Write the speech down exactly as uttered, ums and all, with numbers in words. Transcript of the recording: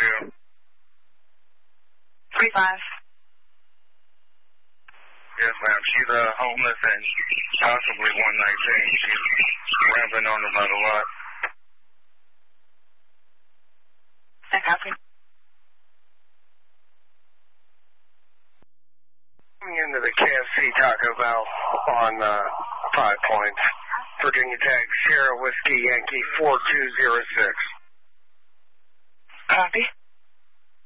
two? three five. Yes, ma'am. She's uh, homeless and possibly one nineteen. She's rambling on about a lot. I copy. Into the K F C Taco Bell on uh, Five Points. Virginia Tech, Sierra Whiskey Yankee four two zero six. Copy.